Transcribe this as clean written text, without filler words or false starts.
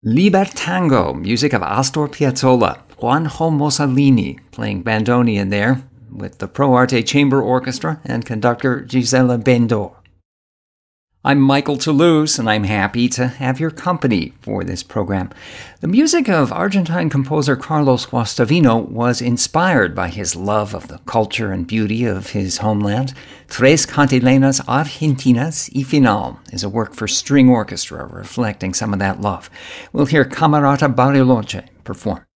Libertango, music of Astor Piazzolla, Juanjo Mussolini playing bandoneon there with the Pro Arte Chamber Orchestra and conductor Gisela Bendor. I'm Michael Toulouse, and I'm happy to have your company for this program. The music of Argentine composer Carlos Guastavino was inspired by his love of the culture and beauty of his homeland. Tres Cantilenas Argentinas y Final is a work for string orchestra reflecting some of that love. We'll hear Camerata Bariloche perform.